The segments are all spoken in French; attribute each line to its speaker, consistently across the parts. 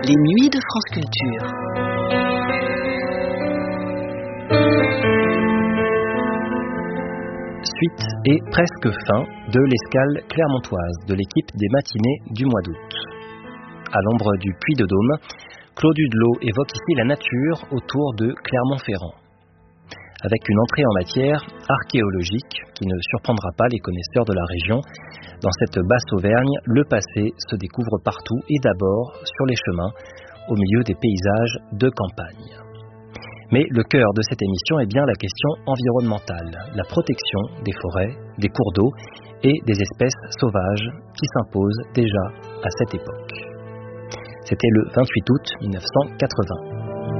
Speaker 1: Les nuits de France Culture.
Speaker 2: Suite et presque fin de l'escale clermontoise de l'équipe des matinées du mois d'août. À l'ombre du Puy de Dôme, Claude Hudelot évoque ici la nature autour de Clermont-Ferrand. Avec une entrée en matière archéologique qui ne surprendra pas les connaisseurs de la région, dans cette basse Auvergne, le passé se découvre partout et d'abord sur les chemins, au milieu des paysages de campagne. Mais le cœur de cette émission est bien la question environnementale, la protection des forêts, des cours d'eau et des espèces sauvages qui s'imposent déjà à cette époque. C'était le 28 août 1980.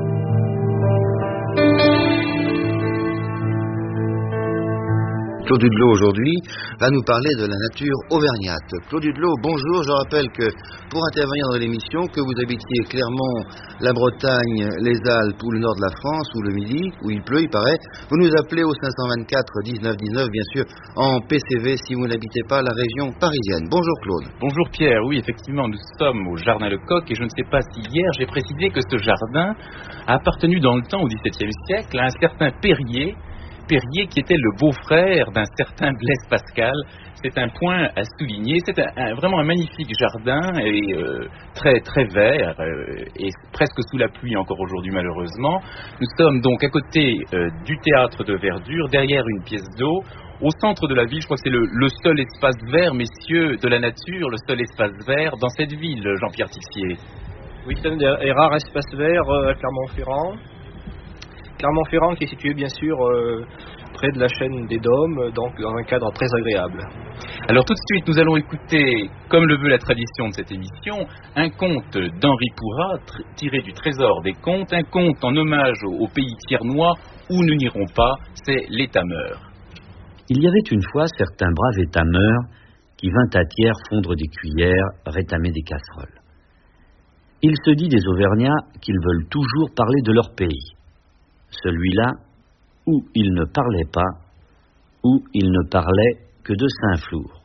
Speaker 3: Claude Hudelot aujourd'hui va nous parler de la nature auvergnate. Claude Hudelot, bonjour. Je rappelle que pour intervenir dans l'émission, que vous habitiez Clermont, la Bretagne, les Alpes ou le nord de la France ou le Midi, où il pleut, il paraît, vous nous appelez au 524 19 19, bien sûr, en PCV si vous n'habitez pas la région parisienne. Bonjour Claude.
Speaker 4: Bonjour Pierre, oui effectivement nous sommes au Jardin Lecoq et je ne sais pas si hier j'ai précisé que ce jardin a appartenu dans le temps au XVIIe siècle à un certain Périer qui était le beau-frère d'un certain Blaise Pascal. C'est un point à souligner. C'est vraiment un magnifique jardin et très très vert et presque sous la pluie encore aujourd'hui malheureusement. Nous sommes donc à côté du théâtre de verdure, derrière une pièce d'eau. Au centre de la ville, je crois que c'est le seul espace vert, messieurs, de la nature, le seul espace vert dans cette ville, Jean-Pierre Tixier.
Speaker 5: Oui, c'est un des rares espaces verts à Clermont-Ferrand. Clermont-Ferrand qui est situé bien sûr près de la chaîne des Dômes, donc dans un cadre très agréable.
Speaker 4: Alors tout de suite, nous allons écouter, comme le veut la tradition de cette émission, un conte d'Henri Pourat tiré du Trésor des contes, un conte en hommage au pays tiernois où nous n'irons pas, c'est l'Étameur.
Speaker 6: Il y avait une fois certains braves étameurs qui vint à Thiers fondre des cuillères, rétamer des casseroles. Il se dit des Auvergnats qu'ils veulent toujours parler de leur pays. Celui-là, où il ne parlait pas, où il ne parlait que de Saint-Flour.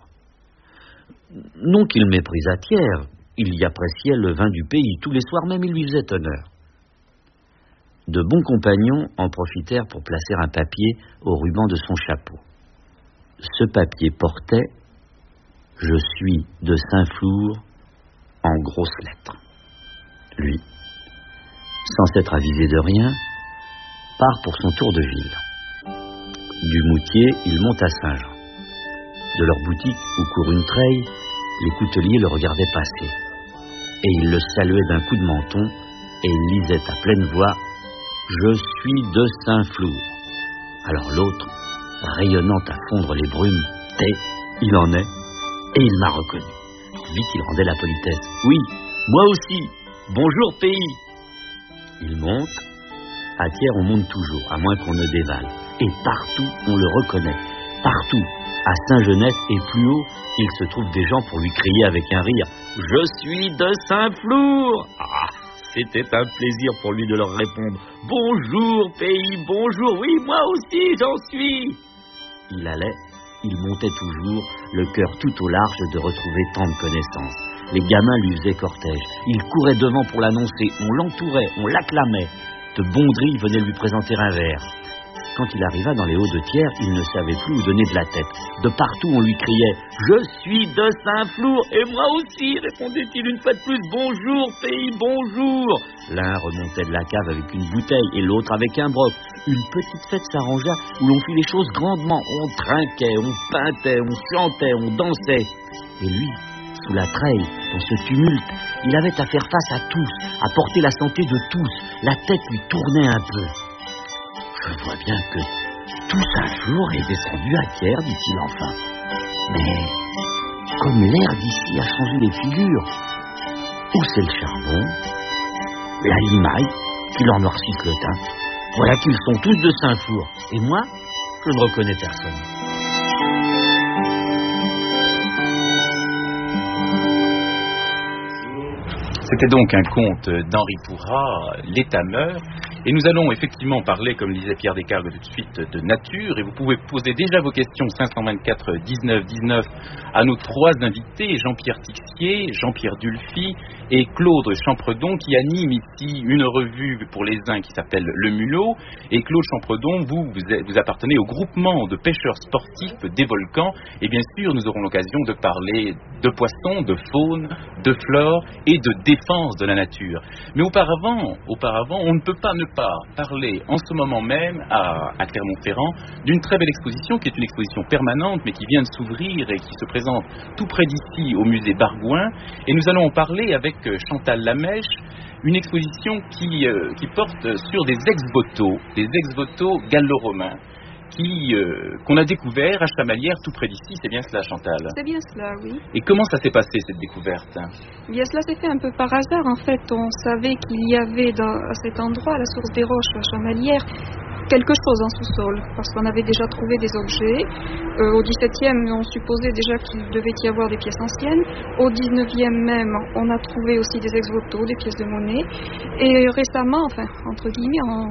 Speaker 6: Non qu'il méprisât Thiers, il y appréciait le vin du pays, tous les soirs même il lui faisait honneur. De bons compagnons en profitèrent pour placer un papier au ruban de son chapeau. Ce papier portait « Je suis de Saint-Flour » en grosses lettres. Lui, sans s'être avisé de rien, part pour son tour de ville. Du Moutier, il monte à Saint-Jean. De leur boutique, où court une treille, les couteliers le regardaient passer. Et ils le saluaient d'un coup de menton, et il lisait à pleine voix « Je suis de Saint-Flour ». Alors l'autre, rayonnant à fondre les brumes, il en est, et il m'a reconnu. Vite il rendait la politesse « Oui, moi aussi, bonjour pays ». Il monte. À Thiers, on monte toujours, à moins qu'on ne dévale. Et partout, on le reconnaît. Partout. À Saint-Genès et plus haut, il se trouve des gens pour lui crier avec un rire « Je suis de Saint-Flour !» Ah, c'était un plaisir pour lui de leur répondre « Bonjour, pays, bonjour, oui, moi aussi, j'en suis !» Il allait, il montait toujours, le cœur tout au large de retrouver tant de connaissances. Les gamins lui faisaient cortège. Il courait devant pour l'annoncer. On l'entourait, on l'acclamait. De Bondry venait lui présenter un verre. Quand il arriva dans les Hauts de Thiers, il ne savait plus où donner de la tête. De partout, on lui criait « Je suis de Saint-Flour, et moi aussi !» répondait-il une fois de plus « Bonjour, pays, bonjour !» L'un remontait de la cave avec une bouteille et l'autre avec un broc. Une petite fête s'arrangea où l'on fit les choses grandement. On trinquait, on peintait, on chantait, on dansait. Et lui, sous la treille, dans ce tumulte, il avait à faire face à tous, à porter la santé de tous. La tête lui tournait un peu. Je vois bien que tout Saint-Flour est descendu à Thiers, dit-il enfin. Mais comme l'air d'ici a changé les figures, où c'est le charbon, la limaille qui leur noircissent le teint, voilà qu'ils sont tous de Saint-Flour. Et moi, je ne reconnais personne.
Speaker 4: C'était donc un conte d'Henri Pourat, l'Étameur. Et nous allons effectivement parler, comme disait Pierre Descartes tout de suite, de nature. Et vous pouvez poser déjà vos questions 524 19 19 à nos 3 invités, Jean-Pierre Tixier, Jean-Pierre Dulphy et Claude Champredon, qui animent ici une revue pour les uns qui s'appelle Le Mulot. Et Claude Champredon, vous appartenez au groupement de pêcheurs sportifs des volcans. Et bien sûr, nous aurons l'occasion de parler de poissons, de faune, de flore et de défense de la nature. Mais auparavant, on ne peut pas ne pas parler en ce moment même à Clermont-Ferrand d'une très belle exposition qui est une exposition permanente mais qui vient de s'ouvrir et qui se présente tout près d'ici au musée Bargouin. Et nous allons en parler avec Chantal Lamèche, une exposition qui porte sur des ex-voto gallo-romains qu'on a découvert à Chamalières tout près d'ici. C'est bien cela, Chantal?
Speaker 1: C'est bien cela, oui.
Speaker 4: Et comment ça s'est passé, cette découverte?
Speaker 1: Bien, cela s'est fait un peu par hasard. En fait, on savait qu'il y avait à cet endroit, à la source des roches, à Chamalières, quelque chose en sous-sol, parce qu'on avait déjà trouvé des objets. Au XVIIe, on supposait déjà qu'il devait y avoir des pièces anciennes. Au XIXe même, on a trouvé aussi des ex-voto, des pièces de monnaie. Et récemment, enfin, entre guillemets, en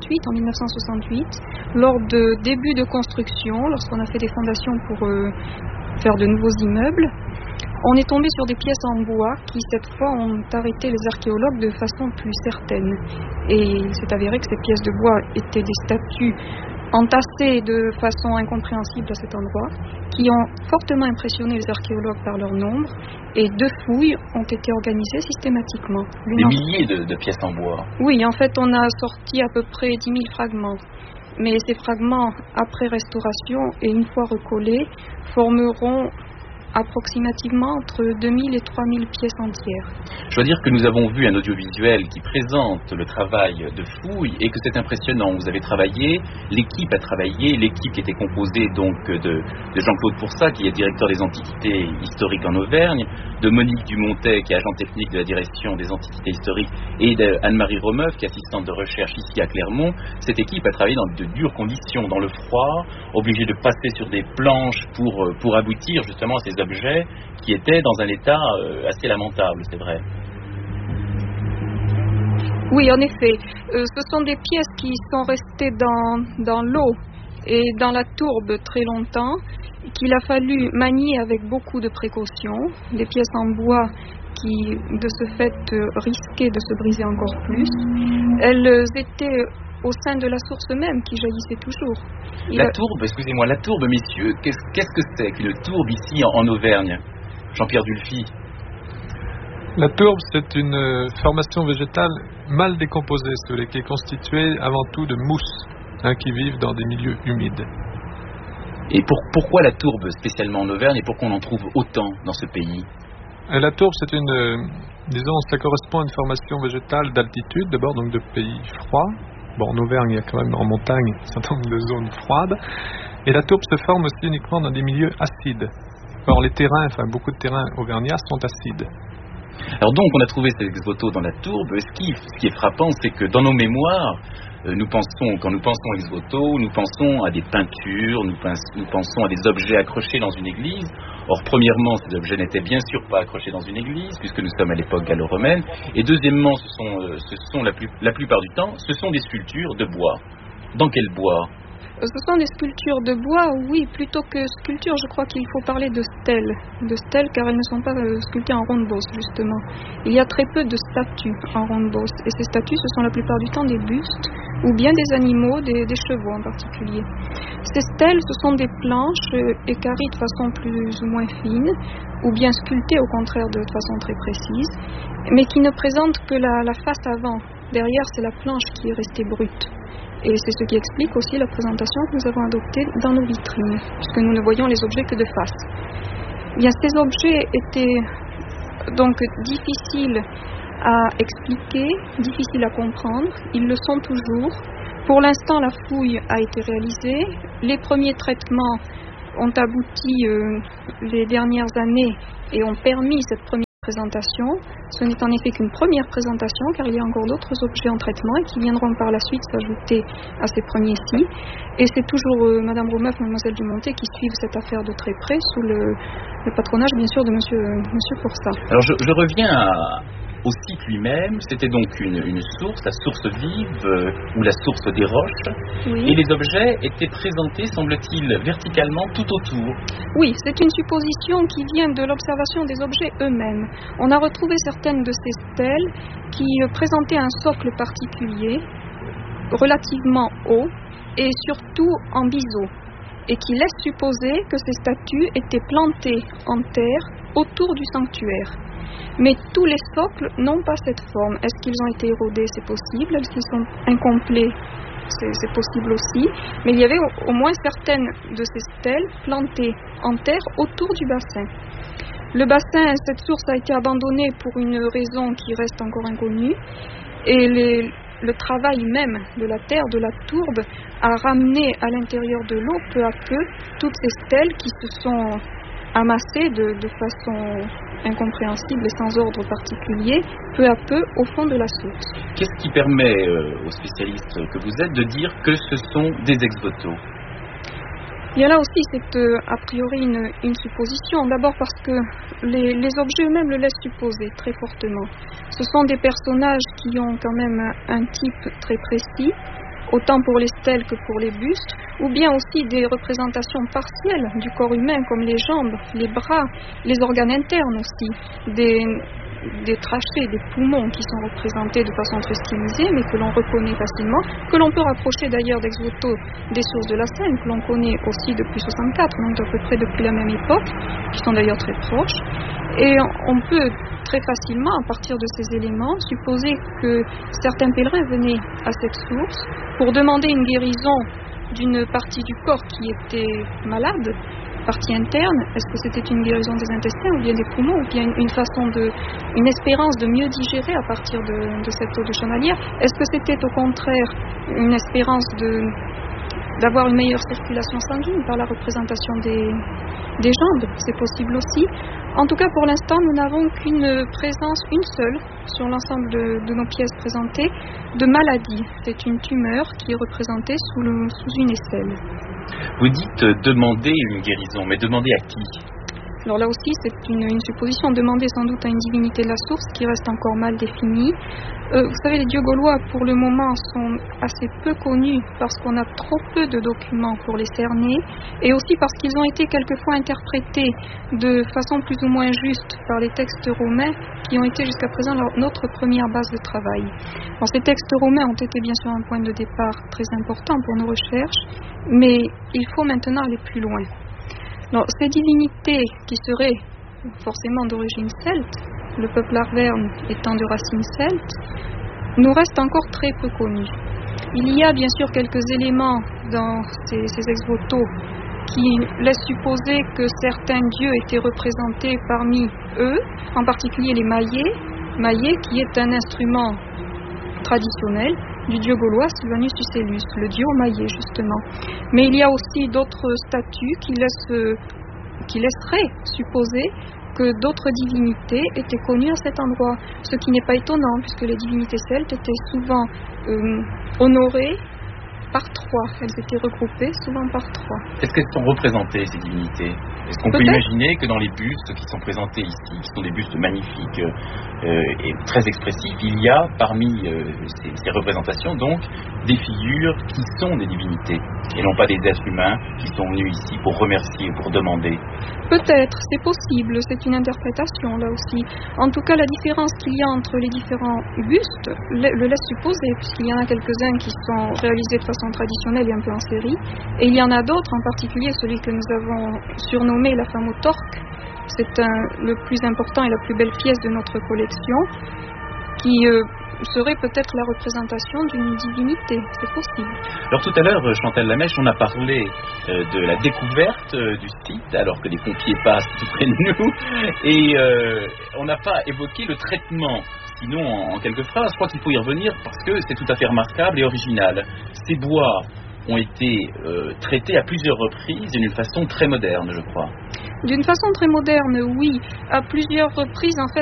Speaker 1: 1968, lors de début de construction, lorsqu'on a fait des fondations pour faire de nouveaux immeubles, on est tombé sur des pièces en bois qui, cette fois, ont arrêté les archéologues de façon plus certaine. Et il s'est avéré que ces pièces de bois étaient des statues entassées de façon incompréhensible à cet endroit, qui ont fortement impressionné les archéologues par leur nombre, et 2 fouilles ont été organisées systématiquement.
Speaker 4: Des milliers de pièces en bois.
Speaker 1: Oui, en fait, on a sorti à peu près 10 000 fragments. Mais ces fragments, après restauration et une fois recollés, formeront approximativement entre 2000 et 3000 pièces entières.
Speaker 4: Je dois dire que nous avons vu un audiovisuel qui présente le travail de fouilles et que c'est impressionnant. Vous avez travaillé, l'équipe a travaillé, l'équipe qui était composée donc de Jean-Claude Poursat, qui est directeur des antiquités historiques en Auvergne, de Monique Dumontet, qui est agent technique de la direction des antiquités historiques, et d'Anne-Marie Romeuf, qui est assistante de recherche ici à Clermont. Cette équipe a travaillé dans de dures conditions, dans le froid, obligée de passer sur des planches pour aboutir justement à ces objets qui étaient dans un état assez lamentable, c'est vrai.
Speaker 1: Oui, en effet. Ce sont des pièces qui sont restées dans l'eau et dans la tourbe très longtemps, qu'il a fallu manier avec beaucoup de précautions. Des pièces en bois qui, de ce fait, risquaient de se briser encore plus. Elles étaient au sein de la source même qui jaillissait toujours.
Speaker 4: La tourbe, excusez-moi, la tourbe, messieurs, qu'est-ce que c'est qu'une tourbe ici en Auvergne? Jean-Pierre Dulphy.
Speaker 7: La tourbe, c'est une formation végétale mal décomposée, qui est constituée avant tout de mousses qui vivent dans des milieux humides.
Speaker 4: Et pourquoi la tourbe spécialement en Auvergne et pourquoi on en trouve autant dans ce pays?
Speaker 7: La tourbe, c'est ça correspond à une formation végétale d'altitude, d'abord donc de pays froids. Bon, en Auvergne, il y a quand même en montagne un certain nombre de zones froides. Et la tourbe se forme aussi uniquement dans des milieux acides. Or, beaucoup de terrains auvergnats sont acides.
Speaker 4: Alors donc, on a trouvé ces ex-voto dans la tourbe. Ce qui est frappant, c'est que dans nos mémoires, quand nous pensons ex-voto, nous pensons à des peintures, nous pensons à des objets accrochés dans une église. Or, premièrement, ces objets n'étaient bien sûr pas accrochés dans une église, puisque nous sommes à l'époque gallo-romaine. Et deuxièmement, ce sont la plupart du temps, ce sont des sculptures de bois. Dans quel bois?
Speaker 1: Ce sont des sculptures de bois, oui, plutôt que sculptures, je crois qu'il faut parler de stèles. De stèles, car elles ne sont pas sculptées en ronde-bosse, justement. Il y a très peu de statues en ronde-bosse. Et ces statues, ce sont la plupart du temps des bustes, ou bien des animaux, des chevaux en particulier. Ces stèles, ce sont des planches équarries de façon plus ou moins fine, ou bien sculptées au contraire de façon très précise, mais qui ne présentent que la face avant. Derrière, c'est la planche qui est restée brute. Et c'est ce qui explique aussi la présentation que nous avons adoptée dans nos vitrines, puisque nous ne voyons les objets que de face. Bien, ces objets étaient donc difficiles à expliquer, difficiles à comprendre. Ils le sont toujours. Pour l'instant, la fouille a été réalisée. Les premiers traitements ont abouti les dernières années et ont permis cette première présentation. Ce n'est en effet qu'une première présentation, car il y a encore d'autres objets en traitement et qui viendront par la suite s'ajouter à ces premiers-ci. Et c'est toujours Madame Romeuf, Mademoiselle Dumontet qui suivent cette affaire de très près, sous le patronage bien sûr de Monsieur Poursat.
Speaker 4: Alors je reviens au site lui-même. C'était donc une source, la source vive ou la source des roches.
Speaker 1: Oui.
Speaker 4: Et les objets étaient présentés, semble-t-il, verticalement tout autour.
Speaker 1: Oui, c'est une supposition qui vient de l'observation des objets eux-mêmes. On a retrouvé certaines de ces stèles qui présentaient un socle particulier, relativement haut et surtout en biseau, et qui laisse supposer que ces statues étaient plantées en terre autour du sanctuaire. Mais tous les socles n'ont pas cette forme. Est-ce qu'ils ont été érodés? C'est possible. Est-ce qu'ils sont incomplets? C'est possible aussi. Mais il y avait au moins certaines de ces stèles plantées en terre autour du bassin. Le bassin, cette source a été abandonnée pour une raison qui reste encore inconnue. Et le travail même de la terre, de la tourbe, a ramené à l'intérieur de l'eau peu à peu toutes ces stèles qui se sont amassées de façon incompréhensible et sans ordre particulier, peu à peu au fond de la source.
Speaker 4: Qu'est-ce qui permet aux spécialistes que vous êtes de dire que ce sont des ex-voto?
Speaker 1: Il y a là aussi, c'est a priori une supposition. D'abord parce que les objets eux-mêmes le laissent supposer très fortement. Ce sont des personnages qui ont quand même un type très précis, autant pour les stèles que pour les bustes, ou bien aussi des représentations partielles du corps humain, comme les jambes, les bras, les organes internes aussi, des trachées, des poumons qui sont représentés de façon très stylisée, mais que l'on reconnaît facilement, que l'on peut rapprocher d'ailleurs d'ex-voto des sources de la Seine, que l'on connaît aussi depuis 64, donc à peu près depuis la même époque, qui sont d'ailleurs très proches. Et on peut très facilement, à partir de ces éléments, supposer que certains pèlerins venaient à cette source pour demander une guérison d'une partie du corps qui était malade, partie interne. Est-ce que c'était une guérison des intestins ou bien des poumons, ou bien une espérance de mieux digérer à partir de cette eau de Chamalières? Est-ce que c'était au contraire une espérance d'avoir une meilleure circulation sanguine par la représentation des jambes? C'est possible aussi. En tout cas, pour l'instant, nous n'avons qu'une présence, une seule, sur l'ensemble de nos pièces présentées, de maladie. C'est une tumeur qui est représentée sous une aisselle.
Speaker 4: Vous dites demander une guérison, mais demander à qui?
Speaker 1: Alors là aussi, c'est une supposition, demander sans doute à une divinité de la source qui reste encore mal définie. Vous savez, les dieux gaulois, pour le moment, sont assez peu connus parce qu'on a trop peu de documents pour les cerner, et aussi parce qu'ils ont été quelquefois interprétés de façon plus ou moins juste par les textes romains qui ont été jusqu'à présent notre première base de travail. Alors, ces textes romains ont été bien sûr un point de départ très important pour nos recherches, mais il faut maintenant aller plus loin. Alors, ces divinités qui seraient forcément d'origine celte, le peuple arverne étant de racines celtes, nous restent encore très peu connus. Il y a bien sûr quelques éléments dans ces ex-voto qui laissent supposer que certains dieux étaient représentés parmi eux, en particulier les maillets, qui est un instrument traditionnel du dieu gaulois Sylvanus Ucellus, le dieu au maillet justement. Mais il y a aussi d'autres statues qui laisseraient supposer que d'autres divinités étaient connues à cet endroit, ce qui n'est pas étonnant puisque les divinités celtes étaient souvent honorées par trois. Elles étaient regroupées souvent par trois.
Speaker 4: Est-ce qu'elles sont représentées, ces divinités? Est-ce qu'on peut imaginer que dans les bustes qui sont présentés ici, qui sont des bustes magnifiques et très expressifs, il y a parmi ces représentations donc des figures qui sont des divinités et non pas des êtres humains qui sont venus ici pour remercier, pour demander?
Speaker 1: Peut-être, c'est possible, c'est une interprétation là aussi. En tout cas, la différence qu'il y a entre les différents bustes le laisse supposer, puisqu'il y en a quelques-uns qui sont réalisés de façon traditionnelle et un peu en série, et il y en a d'autres, en particulier celui que nous avons surnommé la femme au torque. C'est le plus important et la plus belle pièce de notre collection, qui serait peut-être la représentation d'une divinité, c'est possible.
Speaker 4: Alors tout à l'heure, Chantal Lamèche, on a parlé de la découverte du site, alors que des pompiers passent tout près de nous, et on n'a pas évoqué le traitement. Sinon, en quelques phrases, je crois qu'il faut y revenir parce que c'est tout à fait remarquable et original. Ces bois ont été traités à plusieurs reprises d'une façon très moderne, je crois.
Speaker 1: D'une façon très moderne, oui. À plusieurs reprises, en fait,